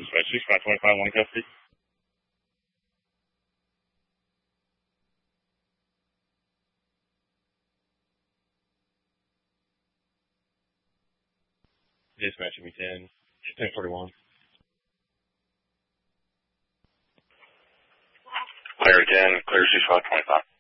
dispatch 6525 Lancaster. Dispatch me 1041. Clear 10, clear 6525.